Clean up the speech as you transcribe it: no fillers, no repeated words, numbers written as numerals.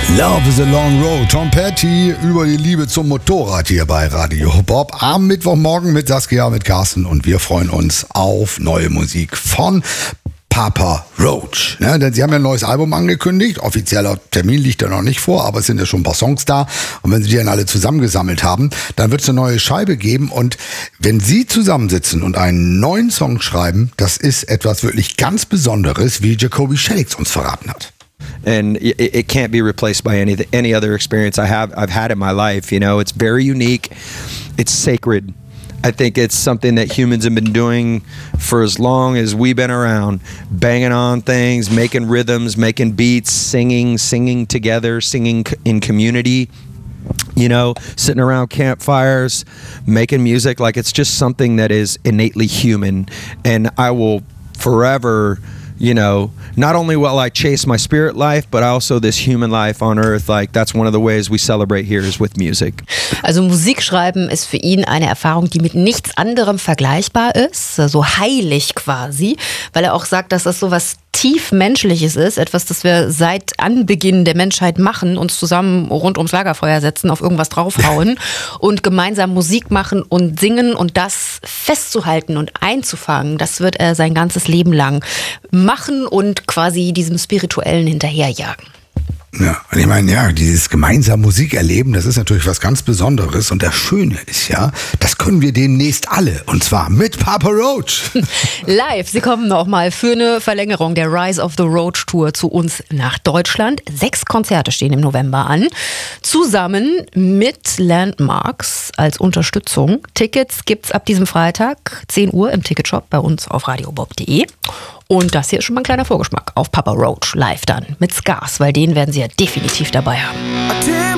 Love is a Long Road. Tom Petty über die Liebe zum Motorrad hier bei Radio Bob. Am Mittwochmorgen mit Saskia, mit Carsten und wir freuen uns auf neue Musik von Papa Roach. Ja, denn sie haben ja ein neues Album angekündigt. Offizieller Termin liegt ja noch nicht vor, aber es sind ja schon ein paar Songs da. Und wenn sie die dann alle zusammengesammelt haben, dann wird es eine neue Scheibe geben. Und wenn sie zusammensitzen und einen neuen Song schreiben, das ist etwas wirklich ganz Besonderes, wie Jacoby Shaddix uns verraten hat. And it can't be replaced by any other experience I've had in my life. You know, it's very unique. It's sacred. I think it's something that humans have been doing for as long as we've been around, banging on things, making rhythms, making beats, singing together, singing in community. You know, sitting around campfires, making music. Like, it's just something that is innately human. And I will forever, you know, not only will I chase my spirit life, but also this human life on earth. Like, that's one of the ways we celebrate here is with music. Also Musik schreiben ist für ihn eine Erfahrung, die mit nichts anderem vergleichbar ist, so heilig quasi, weil er auch sagt, dass das so was tief Menschliches ist, etwas, das wir seit Anbeginn der Menschheit machen, uns zusammen rund ums Lagerfeuer setzen, auf irgendwas draufhauen und gemeinsam Musik machen und singen und das festzuhalten und einzufangen, das wird er sein ganzes Leben lang machen und quasi diesem Spirituellen hinterherjagen. Ja, und ich meine, ja, dieses gemeinsame Musik erleben, das ist natürlich was ganz Besonderes. Und das Schöne ist ja, das können wir demnächst alle. Und zwar mit Papa Roach. Live, sie kommen noch mal für eine Verlängerung der Rise of the Roach Tour zu uns nach Deutschland. 6 Konzerte stehen im November an. Zusammen mit Landmarks als Unterstützung. Tickets gibt's ab diesem Freitag, 10 Uhr im Ticketshop bei uns auf radiobob.de. Und das hier ist schon mal ein kleiner Vorgeschmack auf Papa Roach live dann mit Scars, weil den werden sie ja definitiv dabei haben.